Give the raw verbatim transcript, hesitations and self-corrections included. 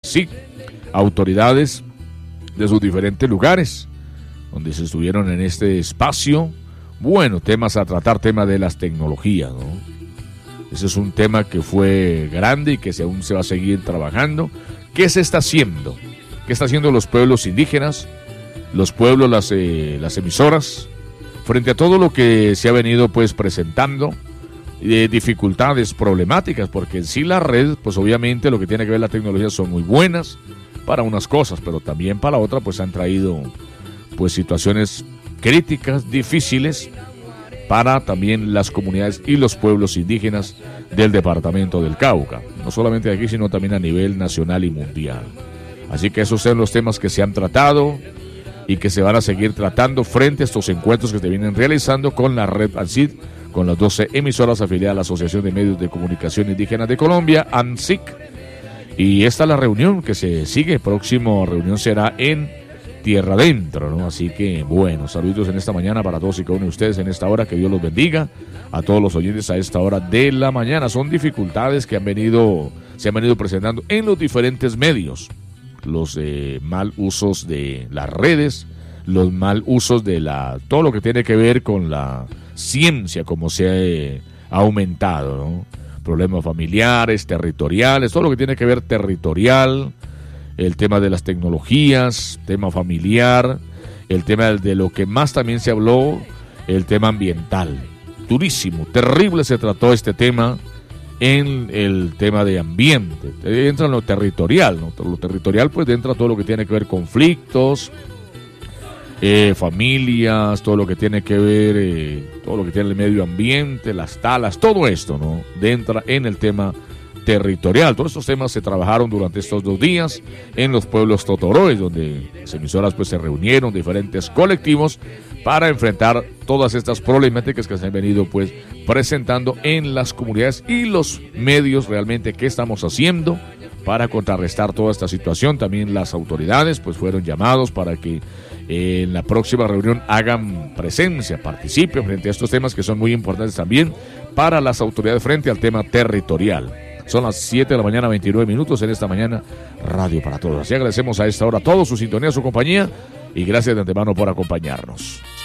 sí, autoridades de sus diferentes lugares, donde se estuvieron en este espacio. Bueno, temas a tratar, tema de las tecnologías, ¿no? Ese es un tema que fue grande y que aún se va a seguir trabajando. ¿Qué se está haciendo? ¿Qué están haciendo los pueblos indígenas, los pueblos, las, eh, las emisoras, frente a todo lo que se ha venido pues presentando, eh, dificultades, problemáticas? Porque en sí las redes, pues obviamente lo que tiene que ver la tecnología son muy buenas para unas cosas, pero también para otras pues han traído pues situaciones críticas, difíciles para también las comunidades y los pueblos indígenas del departamento del Cauca, no solamente aquí sino también a nivel nacional y mundial. Así que esos son los temas que se han tratado y que se van a seguir tratando frente a estos encuentros que se vienen realizando con la red ANSID, con las doce emisoras afiliadas a la Asociación de Medios de Comunicación Indígenas de Colombia, ANSIC. Y esta es la reunión que se sigue, próxima reunión será en Tierra Adentro, ¿no? Así que, bueno, saludos en esta mañana para todos y cada uno de ustedes en esta hora, que Dios los bendiga, a todos los oyentes a esta hora de la mañana. Son dificultades que han venido, se han venido presentando en los diferentes medios, los eh, mal usos de las redes, los mal usos de la, todo lo que tiene que ver con la ciencia, como se ha eh, aumentado, ¿no? Problemas familiares, territoriales, todo lo que tiene que ver territorial, el tema de las tecnologías, tema familiar, el tema de lo que más también se habló, el tema ambiental. Durísimo, terrible se trató este tema en el tema de ambiente. Entra en lo territorial, ¿no? Lo territorial pues entra todo lo que tiene que ver conflictos, eh, familias, todo lo que tiene que ver, eh, todo lo que tiene el medio ambiente, las talas, todo esto, ¿no? Entra en el tema territorial. Todos estos temas se trabajaron durante estos dos días en los pueblos totoroes, donde las emisoras pues se reunieron, diferentes colectivos, para enfrentar todas estas problemáticas que se han venido pues presentando en las comunidades y los medios. Realmente, ¿qué estamos haciendo para contrarrestar toda esta situación? También las autoridades pues fueron llamados para que eh, en la próxima reunión hagan presencia, participen frente a estos temas que son muy importantes también para las autoridades frente al tema territorial. Son las siete de la mañana, veintinueve minutos en esta mañana, Radio para Todos. Así agradecemos a esta hora a todos su sintonía, su compañía, y gracias de antemano por acompañarnos.